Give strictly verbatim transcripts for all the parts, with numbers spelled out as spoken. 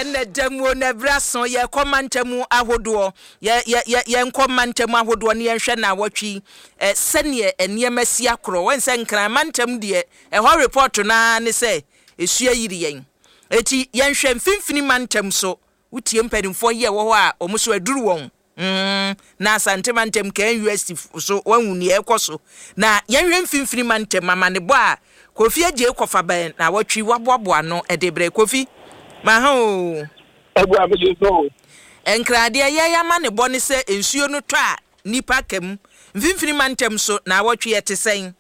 ene demu na braso ye komantemu ahodo ye ye ye nkomantemu ahodo ne yenhwe na awotwi eh sene eniema si akro wense nkran mantem de e ho report na ne se esua yiri yen eti yenhwe mfimfini mantem so utie mpanimfo ye wo ho a omuso aduru won mm na asante mantem kan U S T so wanwu ne ekoso na yenhwe mfimfini mantem amane bo a Kofi aje kofa ban na watwi waboaboa no edebre Kofi ma ha o ebu ameje so enkrade ye ya ma ne bone se ensuo no twa nipa kam mfimfini mantem so na watwi ete sen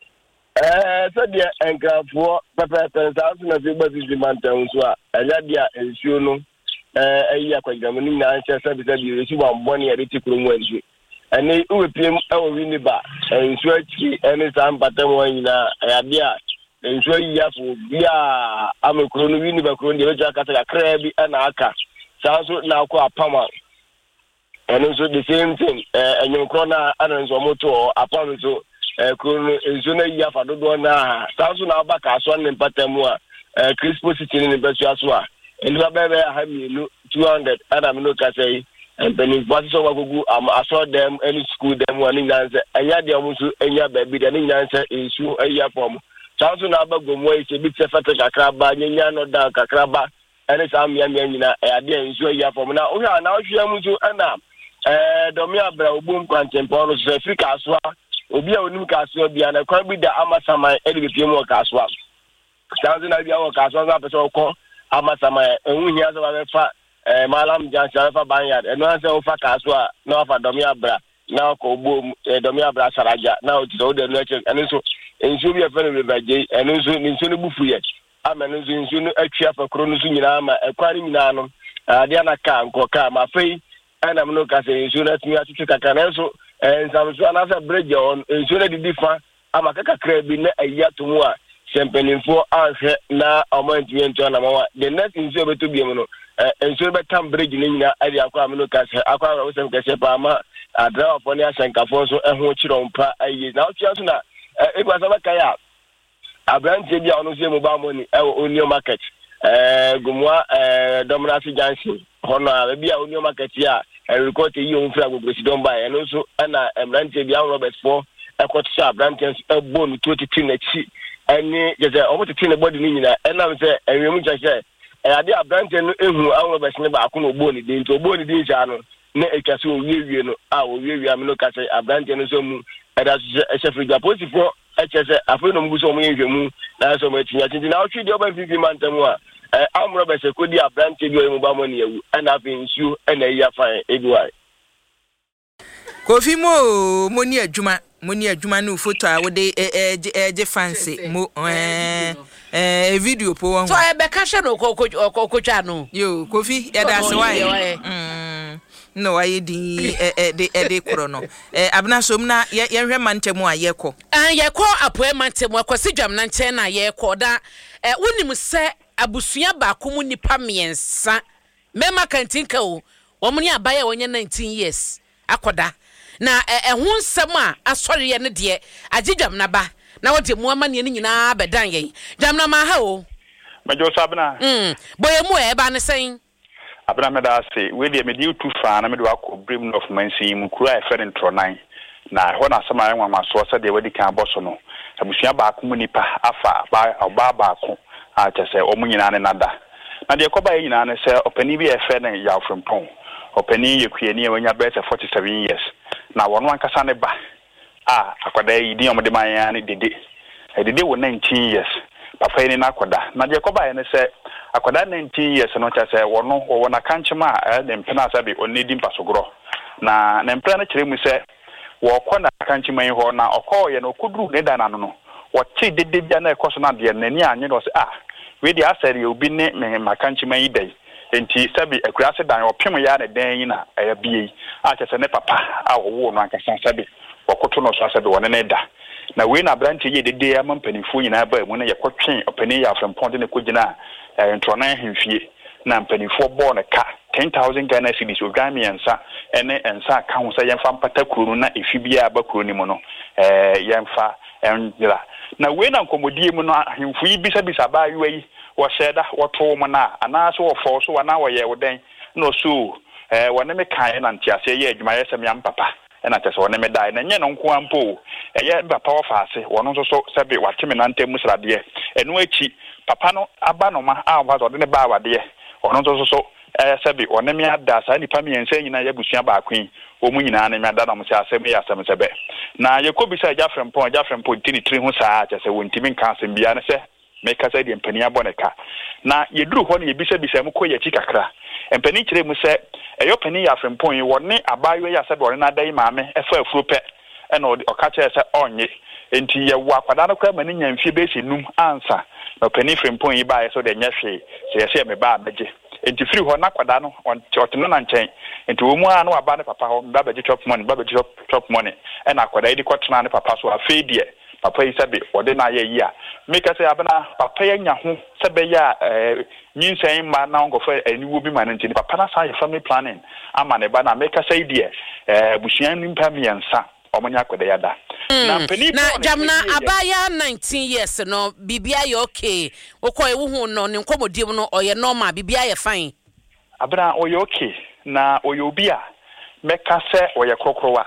eh so de enkrafo pepe pensa so na fi gbazi mantem so a enya dia ensuo no eh ayi akwagram ni na anche se bi se bi resi wa mbone ya reti kuro mu anju ene uwepiem ewo wini ba ensuo achi ene sa mpatam wanyina ya dia ensuo yi afo bia amekuro no wini ba kuro de beja kata kakra bi ana aka sanso na akọ apama ene so the same thing eh enyem kro na ana nso moto apam so eh kuro no ensuo na yi afa dodo na sanso na abaka aso ne mpatam a eh crispo city ne beso aso a ene ba bebe ha mienu two hundred ana me no ka say and then if what so wagugu am aso them any school them one nyanse enya de omusu enya baby de nyanse ensu eya form chanso na abagomo ise bi tefete kakra ba nyanya no da kakra ba ene sam ya nyina e de ensu eya form na ohwa na ohwa musu ana eh domi abra obum kwantempo no so Africa aso obi a onim ka aso bia na kwa bi da amasama e de bepie mu ka aso chanso na bia wo ka aso na pese okọ amasama enwuhia so ba fa eh malam jansa fa banyard eno anse o fa kaso a na ofa domi abra na ko bo domi abra saraja na o tiso de no eche eno so ensu bi afa no bebaje eno so ensu no bufu ye ama eno so ensu no atwi afa kro no so nyina ma ekwari nyina no ade na ka nko ka ma fei ana mno ka se ensu na tumi atutu kaka na so ensamso anasa bridge on ensu na didi fa ama kaka kra bi na ayato mu a sempeninfo anhwe na omanti ento na mawa the next ensu beto bi mu no enso be tam bridge ni nyina ari akwa amno ka se akwa ro sem ka se pa ma adra ofo ni asenkafo so eho chiro mpa ayi na otua so na egwa so baka ya abrantie bia ono se mobile money e onio market eh gumwa eh dominasi jansi hono a bia onio market ya record yi on fra gogrosi don ba eno so na abrantie bia Robert four ekotsa abrantie e bonu twenty two na chi eni je se omo tete ne body ni nyina enam se enwemu chache eh ade abrante no ehu awro besne ba akọ no ogbo ni de nto ogbo ni de ja no na ekase owiewie no a owiewie am no ka se abrante no so mu eda se chef ja posifo echese afo no mbuso mo yenhwemu na so mo tinya tinti na otwi de oba fifi mantamu a eh amro bese kodi abrante bi o mu ba mo ne yawu ana afi nsu ana iya fan eduai Kofi mo mo ni adwuma mo ni adwuma no foto a wo de eje fancy mo eh eh video po won so e be ka hwe no kokotwa no yo Kofi ya da se why mm no why di eh de eh de kro no eh abna som na ye hwe mantemu a ye ko an ye ko apoe mantemu akwasi dwam na nche na ye ko da eh wonim se abusua ba ko mu nipa miensa mema kantinka o wo mu ni abaye wonye nineteen years akoda na ehun nsem a asori ye ne de agidwam na ba na wode mu amane ne nyina bedan ye dwam na ma ha o majo sabna mm boye mu e ba ne sen abna me da se we de me di tu fa na me do akọ brim of mansi mu kura e fere ntro nine na ho na sama enwa maso se de wadi kan boso no abusua ba ko mu nipa afa ba oba ba ko a chese o mu nyina ne nada na de ko ba nyina ne se opani bi e fe ne ya ofrempon opani ye kuani e wanya be se forty seven years na wono ankasa ne ba ah akwada yi di omde man ya ne dede e dede wo nineteen years papa ni na akwada na je ko ba ne se akwada nineteen years no cha se wono wo na kanchema e de mpena sabe onni di mpasogro na na mpena na kire mu se wo ko na kanchema yi ho na okọ ye no kudru ne da na no wo ti dede bia na ekoso na de nani anye no se ah we di asere obi ne me makanchema yi dai enti sabi akurase dan opem ya na dan yi na aya bie a chese ne papa a wo no ankasa sabi wakoto no so sabi wona ne da na we na branch ye dede ya mampanifo nyina ba mu na yakotwen opani ya frempon de ne kogina entrona hemfie na mpanifo bo ne ka ten thousand Ghana cedis ogami ensa ene ensa ka ho sa yemfa mpata kuru na efibia ba kuru ni mu no eh yemfa enjira na we na nkomodie mu no ahemfo yi bisa bisa ba yi wɔhyɛ da wɔto mo na anaasɛ wɔfɔ so wana wɔyɛ wo den no so eh wɔne me kan na ntiase yɛ adwuma yɛ sɛ me am papa ɛna tɛ sɛ wɔne me dai na nyɛ no nko ampo ɛyɛ papa wɔfa ase wɔno nso so sɛbe wateme nante mu sradeɛ ɛno akyi papa no aba no ma a wɔfa ɔde ne ba awadeɛ ɔno nso so eh sɛbe wɔne me ada saa nipa me yɛnsa nyina yɛ busua baako yi wɔn mu nyinaa ne me ada na mo sɛ asɛm yɛ asɛm sɛbɛ na yɛkɔbi sɛ Jafrempɔn Jafrempɔn tini tiri ho saa kyɛ sɛ wɔntimi nka asɛm bia ne sɛ meka sɛ deɛ mpani abɔ ne ka na yɛduru hɔ no yɛbisabisa mu kɔ yɛkyi kakra mpani kyerɛ mu sɛ ɛyɛ pani Jafrempɔn yi wɔne abayewa yi asɛ wɔne nada yi maame ɛfa afuro pɛ ɛna ɔka kyerɛ sɛ ɔnye enti yɛwɔ akwadaa no kora ma ne nya mfie bɛsi num ansa na pani Jafrempɔn yi baeɛ so deɛ nyɛ hwee sɛ yɛsɛ me ba abɛgye enti firi hɔ na akwadaa no ɔtene na nkyɛn enti wɔ mu a na waba ne papa hɔ ba bɛgye chop money ba bɛgye chop money ɛna akwadaa yi de kɔtena ne papa so afei deɛ papa yi sɛbe ɔde na ayɛ yi a meka sɛ abena papa yi nya ho sɛbe ya eh nyinsɛn ma na nkɔfɛ aniwo bi ma ne ntini papa na sa yɛ family planning ama ne ba na meka sɛ deɛ eh busuan nimpa miɛnsa ɔmonya akwadaa ya da na mpani na jamna abaya nineteen years no bibia yɛ okay wokɔ ewu hu no ne nkɔmɔdim no ɔyɛ normal bibia yɛ fine abena ɔyɛ okay na ɔyɛ obi a meka sɛ ɔyɛ krokrowa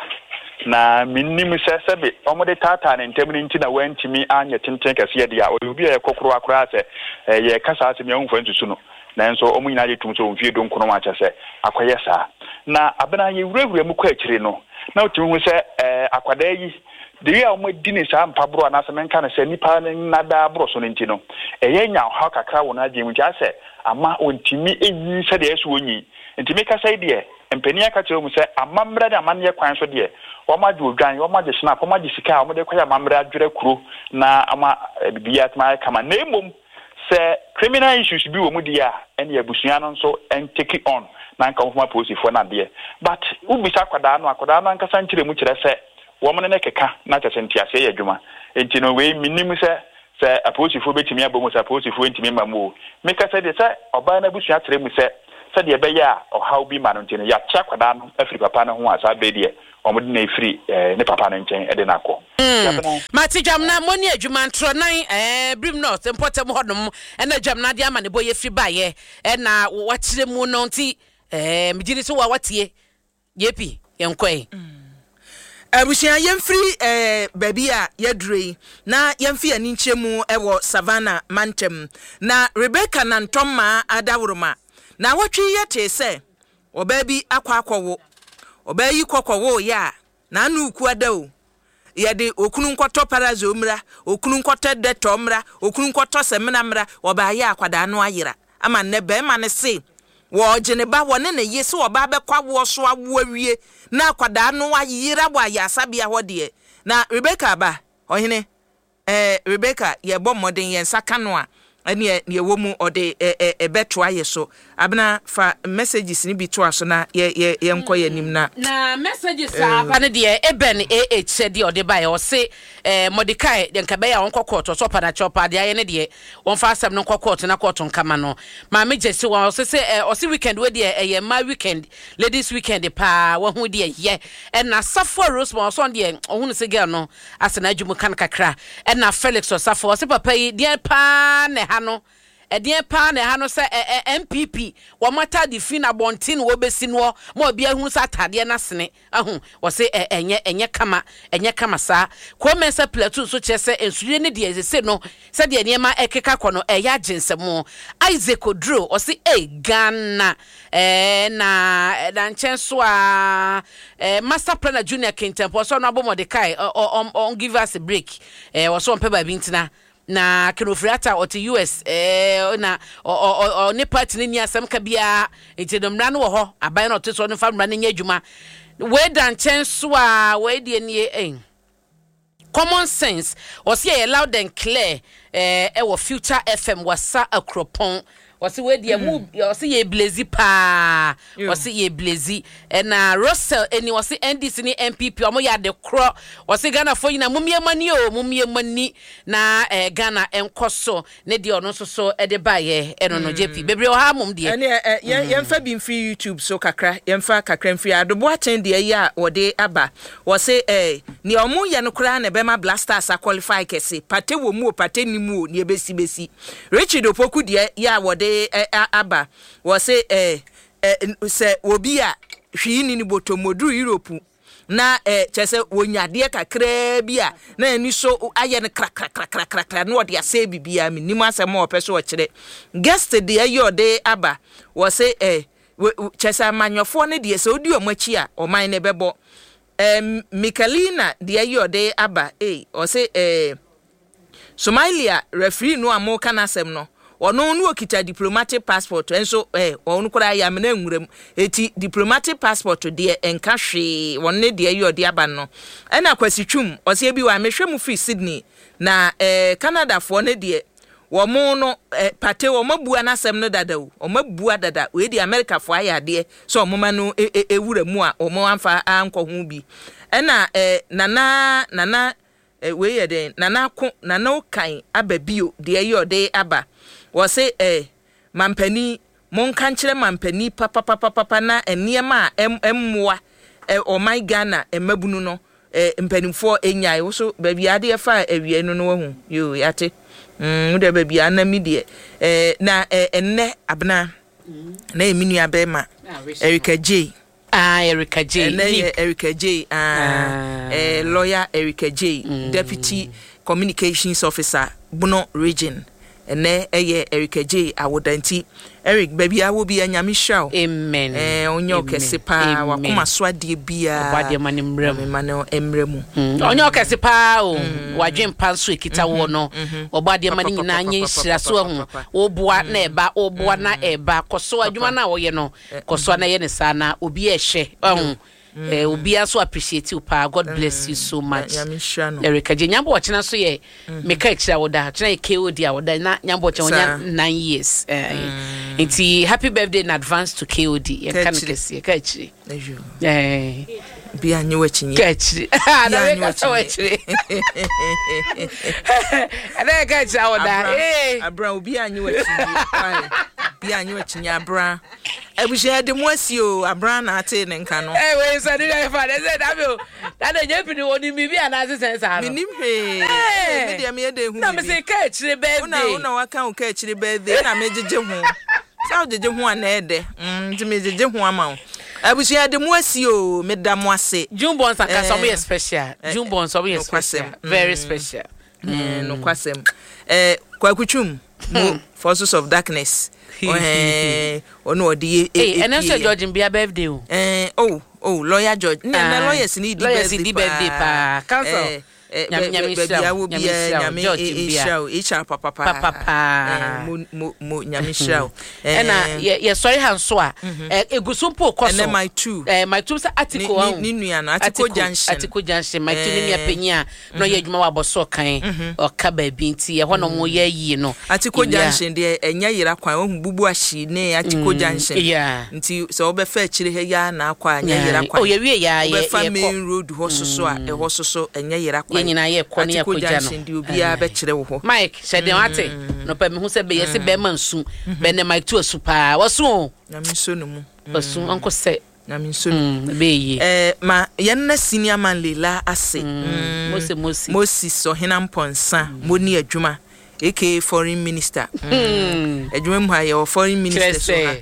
na minnim sɛ sɛbe ɔmode tata ne ntam ne nti na wantimi anya tenten kɛse de a obi a kokoro akora sɛ yɛ kasa asɛm yɛ humfa nsusu no nanso ɔmo nyina de tum so mfie do nkono ma kyɛ sɛ akoyɛ saa na abena yɛ wurawura mu kɔ akyire no na otumi hu sɛ akwada yi de wi a ɔmo di ne saa mpabro ana sɛ menka ne sɛ nipa ne nada bro so ne nti no ɛyɛ nya ha kakra wɔ na agye mu kyɛ sɛ ama ontimi enyi sɛ de ɛso onyi ntimi kasa yi de mpania ka kyerɛ mu sɛ amamra de amanne kwan so de wɔma gye odwan wɔma gye snap wɔma gye sika wɔma de kwaya amamra adwere kuro na ama bibia tma kama na emom sɛ criminal issues bi wɔ mu de a ɛne abusua no nso en take on na nka wɔma police fo na de but ubisa kwadaa no akwadaa no ankasa nkyerɛ mu kyerɛ sɛ wɔmo ne keka na kyerɛ ntiase yɛ adwuma enti no we minim sɛ sɛ apolice fo betimi abomu sɛ apolice fo ntimi mamu meka sɛ de sɛ ɔbaa na abusua kyerɛ mu sɛ sɛ de bɛyɛ a ɔhaw bi ma no ntino ya kya kwadaa no afiri papa no ho asa be de ɔmode na efiri ne papa no nkyɛn ɛde na akɔ mati jamna moni adwuma ntro nan eh brim no sempotem hodom ɛna jamna de ama ne boye firi baye ɛna wakyere mu no nti eh migiri so wa watie yepi yenkɔe abusia yemfiri eh baby a yedrei na yemfi ani nkyemu ɛwɔ Savannah Mantem na Rebecca Nantomma adawroma na watwi yete sɛ oba bi akwa akɔwo oba yi kokɔwo ya na anu ku adao yɛde okunu nkɔtɔ parazo mra okunu nkɔtɔ detɔ mra okunu nkɔtɔ semena mra oba ya akwada no ayira ama ne be ma ne se wo gene ba wo ne ne yesi oba bɛkwa wo so awo awie na akwada no ayira bo ayasabia hɔ de na Rebecca ba ɔhene eh Rebecca ye bɔ modern ye nsaka no a ene ye wo mu ode e beto aye so abena fa messages ni bi to aso na ye ye enko ye nim na na messages aba ne de eben ah said de ode ba ye o se eh Mordecai de nka be ya onko court so pa na chopa de aye ne de won fa asem no court na court nkama no ma me jesi won o se se o se weekend we de eh ma weekend ladies weekend pa wo hu de ye and na Safo Rosemont so de o hu se girl no asena adwumu kan kakra and na Felix o Safo o se papa yi de pa ne no edien pa na ha no se M P P wo mata di fi na bontin wo besi no mo bia hu sa tade na sene ahu wo se enye enye kama enye kama sa ko mensa platoon so che se ensure ne de se no se de niema ekeka kɔ no eya ginsemo Isaac Odro o se e Ghana eh na na nchen so a eh master planner junior Kintempo so no Mordecai on on give us a break eh wo so on pe ba bi ntina na Kenofriata o te U S eh na o o ne party ni asem ka bia enti domra no wo ho aban no to so no famra ne nya adwuma we dan chen so a we de nie eh common sense o se e loud and clear eh e wo Future F M wasa akropon wɔsi we dia mu wɔsi ye blazy pa wɔsi ye blazy na Russell eni wɔsi N D C ni N P P ɔmo ya de kro wɔsi Ghana fo yina mumie mani o mumie mani na eh, Ghana enkoso ne de ɔno so so e de ba ye eno no J P bebre o ha mum de ene yemfa bi mfi YouTube so kakra yemfa kakra mfi adobo aten de ya wɔde aba wɔsi eh ni ɔmo ye no kra na be ma Blasters a qualify kese pate wo mu o pate ni mu o ni ebesi besi Richard Opoku de ya wɔde aba wɔsi eh se obi a hwini ni botomodru Europe na eh chese wonyade kakra bi a na ani so aye ne kra kra kra kra kra kra no de ase bibia mi nim asem o peso o kire guest de ayo de aba wo se eh chese amanyofo ne de se odi o machi a o man ne bebo em Mikalina de ayo de aba eh o se eh Somalia referee no amoka na asem no ono nu okita diplomatic passport enso eh onu kura ya me na nwurem eti diplomatic passport de enka hwe wonne de ayi ode aba no ena kwasitwum ose bi wa mehwe mu free Sydney na eh Canada fo ne de wo mu no eh, pate wo mabua na asem no dada o mabua dada we di America fo aya de so o mama no ewura mu a o mo amfa anko ho bi ena eh nana nana eh, we ye de nana ko nana okan ababio de ayi ode aba wɔse eh mampani monka nkyere mampani papa papa papa na eniema emmoa eh o my Ghana emabunu no eh mpanimfo enyai wo so baabi ade e fa awie no no wahu yo yate mm de baabi anami de eh na enne abna na eminu abema Erica J ah Erica J na Erica J ah eh lawyer Erica J deputy communications officer Bono region ene eye Erica J awodanti Eric baby awo bi anyame hwa amen eh onyo kese pa wakoma so ade bia obade mane mrem mane emremu onyo kese pa o wadwen pa so ekita wo no obade mane nyina anye nhira so hu oboa na eba oboa na eba koso adwuma na wo ye no koso na ye ne sana obi ehwe hu eh obi aso appreciate you pa God bless you so much Erica J nyambo wachina so ye meka ekira woda china e K O D woda na nyambo cha wonya nine years eh nti happy birthday in advance to K O D ye kan kesi ye ka ekiri eh bi anyi wachinye ka ekiri na ka so ekiri ana ka ekira woda eh abra obi anyi wachinye bi anyi wachinye abra ebushe de moasi o abra na ate ne nka no eh we so de fa de say da me da de nyepi ni woni mi bi ana se sense ha no minim he me de me de hu na me se ka ekire birthday una una waka ka ekire birthday na me jeje hu sa jeje hu ana ede mm de me jeje hu ama ebushe de moasi o me da mo ase Junebon saka so be special Junebon so be special very special no kwasem eh kwakutwum mo forces of darkness eh ono odi eh ene so George Mbia birthday o eh oh oh lawyer George na lawyers ni di birthday pa council nyam nyam shao nyam shao echa papa papa mo mo nyam shao ena ye sorry hanso a egusumpo koso ena my two eh my two article wa ni nua na article junction article junction my two ni apenya no ye adwuma wa boso kan o ka ba bi nti ye ho no mo ye yi no article junction de enya yira kwan wo bubu ahyi ne article junction nti so obe fa akire he ya na akwa enya yira kwan o ye wie ya ye ye main road ho soso a e ho soso enya yira kwan nyina ye kɔ ne yakɔgya no ndi obia be kire wo ho Mike hyɛde wate no pa me hu sɛ be yɛse be ma nsu be ne Mike to asu pa wɔso na me so no mu wɔso anko sɛ na me so no be yi eh ma yenna senior man lela ase Mose Mose Moses so hena mponsa moni adwuma aka foreign minister adwuma mu ha ye foreign minister so ha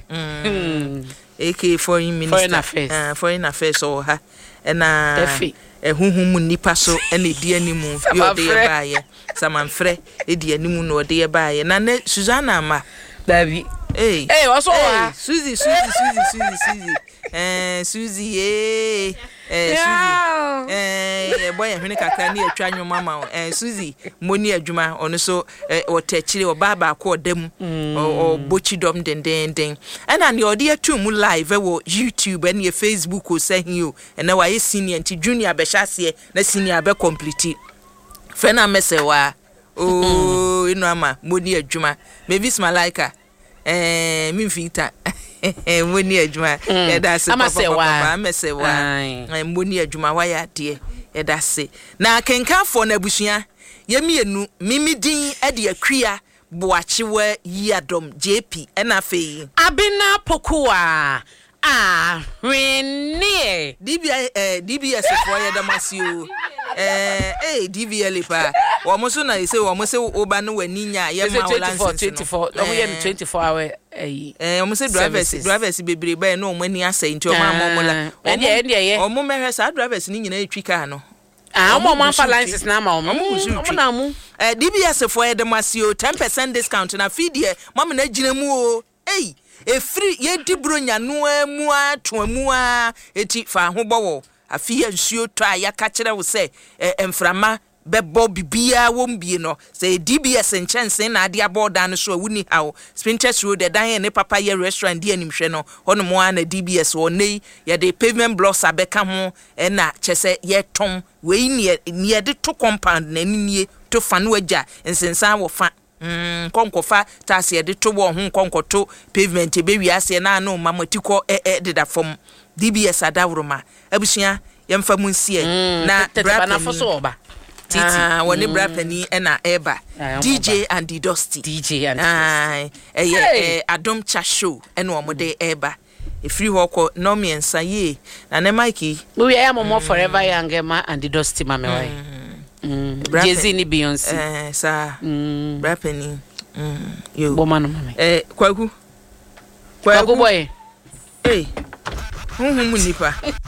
aka foreign minister foreign affairs uh, foreign affairs so ha na ehuhum nipa so ene di animu yo de ye baaye samanfre e di animu no de ye baaye na ne Susanna ma Davi eh eh waso wa Suzy Suzy Suzy Suzy Suzy eh Suzy eh eh Suzy eh boy hwene kakra ne atwa nwoma ma eh Suzy moni adwuma ono so o tachire o baba ko odam o bochi dom den den den ana ne ode atum live wo YouTube and your Facebook o sahin o na wa ye senior nti junior be hyase na senior be complete fena mesewa o inu ama moni adwuma Mavis Malaika eh mimfita mboni adwuma yɛda se papa amese wa mboni adwuma wa ya de yɛda se na kenkanfo na abusua yemienu mimidin ade akria boachiwa yadom J P ena fei Abina Pokua ah Rene D B eh D B S for yadamasio eh eh D B L pa wo mo so na say wo mo say oba no wani nya ye ma license twenty-four no mo ye twenty-four hour eh eh wo mo say drivers drivers bebre ba no mo ani asai nti o ma mo mo la o mo mehwe sa drivers ni nyina etwi car no ah mo mo fa license na ma mo mo na mu eh D B S for yadamasio ten percent discount na feed ye mo na gina mu o eh e free ye dibro nya no amu atoamu a eti fa ho bowo afi ansuo to a yaka kire wo se emframa bebo bibia wombie no se D B S enchanse na ade aboda no so awuni hawo Spintex Road dan ne papa ye restaurant di animhwe no hono mo ana D B S wo nei ye de pavement blocks abeka ho na chese ye tom we ni ni de to compound na nie to fa no agya nsensan wo fa Mm, konkofa tase de to wo ho konkoto pavement be wiase na no mamatiko e e de da fom D B S adawroma abusua yemfa munsie mm, na brapa na foso oba titi ah woni mm. brapa ni e na eba D J and the Dusty D J and ah eh hey. eh Adom Cha show e no mo de eba e free hoko no me ensa ye na ne Mikey we are mo forever young ma and the Dusty mama why Mm. Jay-Z ni Beyonce. Eh, sa. Mm. Rapping. Mm. Yo. Bomano mama. Eh, kwaku. Kwaku boy. Eh. Hu hu mu nipa.